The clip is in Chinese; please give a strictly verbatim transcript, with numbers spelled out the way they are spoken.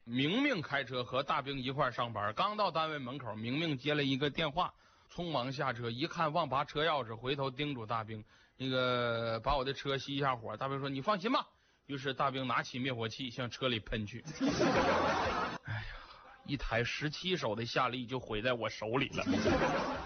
明明开车和大兵一块上班，刚到单位门口，明明接了一个电话，匆忙下车，一看忘拔车钥匙，回头叮嘱大兵，那个把我的车熄一下火。大兵说你放心吧。于是大兵拿起灭火器向车里喷去。哎呀，一台十七手的夏利就毁在我手里了。